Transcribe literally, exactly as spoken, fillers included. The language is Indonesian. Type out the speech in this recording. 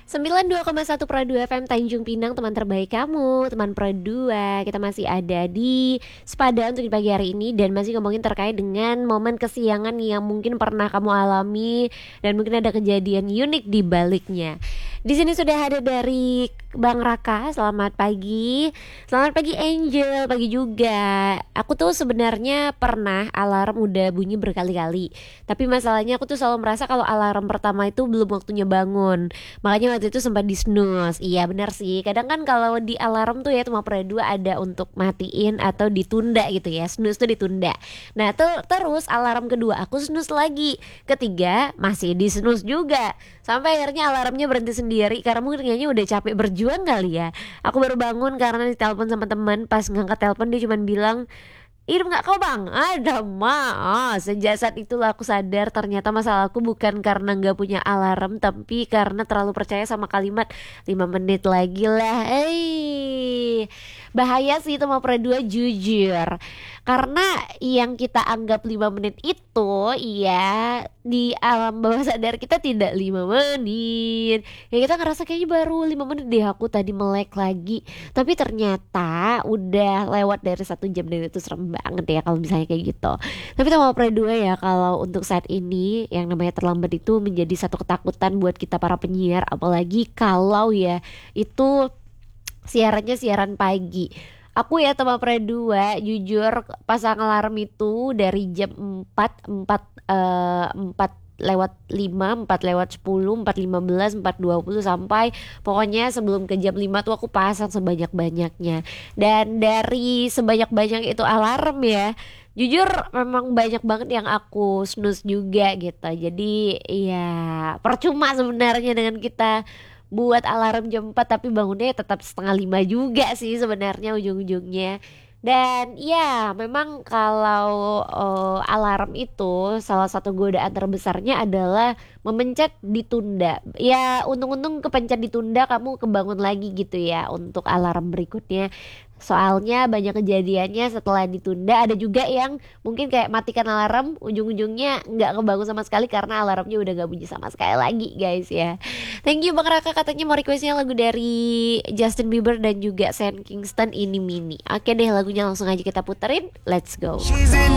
sembilan puluh dua koma satu Pro dua F M Tanjung Pinang, teman terbaik kamu, teman Pro dua. Kita masih ada di Sepada untuk di pagi hari ini dan masih ngomongin terkait dengan momen kesiangan yang mungkin pernah kamu alami dan mungkin ada kejadian unik di baliknya. Di sini sudah ada dari Bang Raka, selamat pagi. Selamat pagi Angel, pagi juga. Aku tuh sebenarnya pernah alarm udah bunyi berkali-kali. Tapi masalahnya aku tuh selalu merasa kalau alarm pertama itu belum waktunya bangun. Makanya waktu itu sempat di snooze. Iya benar sih. Kadang kan kalau di alarm tuh ya cuma per dua ada untuk matiin atau ditunda gitu ya. Snooze tuh ditunda. Nah tuh terus alarm kedua aku snooze lagi. Ketiga masih di snooze juga. Sampai akhirnya alarmnya berhenti sendiri karena mungkin kayaknya udah capek berjuang kali ya. Aku baru bangun karena ditelepon sama teman. Pas ngangkat telepon dia cuma bilang, "Hidup gak kau bang?" Ada mah. Sejak saat itulah aku sadar ternyata masalahku bukan karena gak punya alarm, tapi karena terlalu percaya sama kalimat lima menit lagi lah. Eh, bahaya sih itu mau per dua jujur. Karena yang kita anggap lima menit itu ya di alam bawah sadar kita tidak lima menit. Ya kita ngerasa kayaknya baru lima menit deh aku tadi melek lagi. Tapi ternyata udah lewat dari satu jam dan itu serem banget ya kalau misalnya kayak gitu. Tapi sama per dua ya, kalau untuk saat ini yang namanya terlambat itu menjadi satu ketakutan buat kita para penyiar. Apalagi kalau ya itu siarannya siaran pagi. Aku ya teman per dua jujur pasang alarm itu dari jam empat empat eh, empat lewat lima, empat lewat sepuluh, empat lima belas, empat dua puluh sampai pokoknya sebelum ke jam lima tuh aku pasang sebanyak-banyaknya. Dan dari sebanyak-banyak itu alarm ya, jujur memang banyak banget yang aku snooze juga gitu. Jadi ya percuma sebenarnya dengan kita buat alarm jam empat tapi bangunnya tetap setengah lima juga sih sebenarnya ujung-ujungnya. Dan ya memang kalau uh, alarm itu salah satu godaan terbesarnya adalah memencet ditunda. Ya untung-untung kepencet ditunda kamu kebangun lagi gitu ya untuk alarm berikutnya. Soalnya banyak kejadiannya setelah ditunda, ada juga yang mungkin kayak matikan alarm ujung-ujungnya nggak kebangun sama sekali karena alarmnya udah nggak bunyi sama sekali lagi guys ya. Thank you Bang Raka, katanya mau requestnya lagu dari Justin Bieber dan juga Sean Kingston, Ini Mini. Oke deh, lagunya langsung aja kita puterin. Let's go.